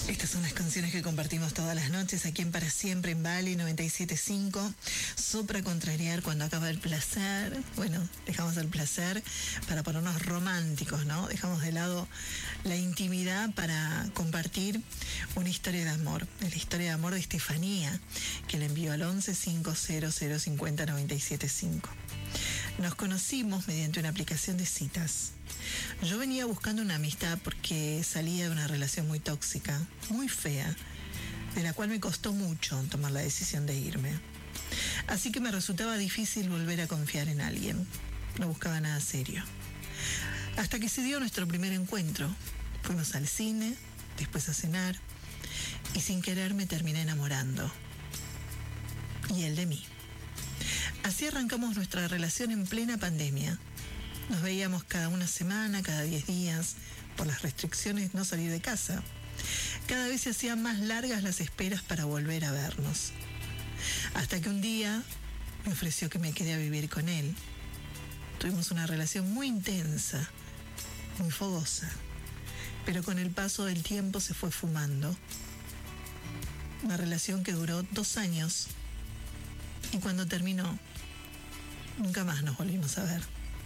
Estas son las canciones que compartimos todas las noches aquí en Para Siempre en Bali 97.5. Sopra contrariar cuando acaba el placer. Bueno, dejamos el placer para ponernos románticos, ¿no? Dejamos de lado la intimidad para compartir una historia de amor. Es la historia de amor de Estefanía, que le envió al 11 50 50 975. Nos conocimos mediante una aplicación de citas. Yo venía buscando una amistad porque salía de una relación muy tóxica, muy fea, de la cual me costó mucho tomar la decisión de irme. Así que me resultaba difícil volver a confiar en alguien. No buscaba nada serio. Hasta que se dio nuestro primer encuentro. Fuimos al cine, después a cenar, y sin querer me terminé enamorando. Y él de mí. Así arrancamos nuestra relación en plena pandemia. Nos veíamos cada una semana, cada 10 días, por las restricciones no salir de casa. Cada vez se hacían más largas las esperas para volver a vernos. Hasta que un día me ofreció que me quede a vivir con él. Tuvimos una relación muy intensa, muy fogosa, pero con el paso del tiempo se fue fumando. Una relación que duró 2 años y cuando terminó, nunca más nos volvimos a ver.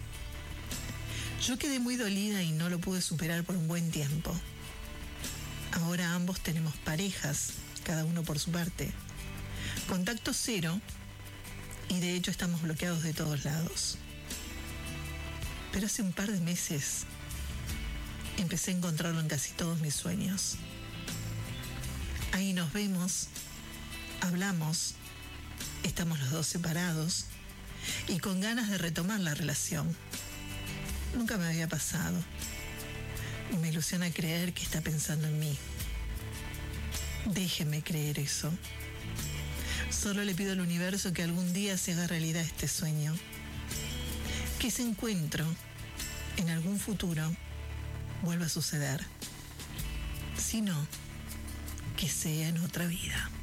Yo quedé muy dolida y no lo pude superar por un buen tiempo. Ahora ambos tenemos parejas, cada uno por su parte. Contacto cero y de hecho estamos bloqueados de todos lados. Pero hace un par de meses empecé a encontrarlo en casi todos mis sueños. Ahí nos vemos, hablamos, estamos los dos separados y con ganas de retomar la relación. Nunca me había pasado y me ilusiona creer que está pensando en mí. Déjeme creer eso. Solo le pido al universo que algún día se haga realidad este sueño. Que ese encuentro, en algún futuro, vuelva a suceder. Si no, que sea en otra vida.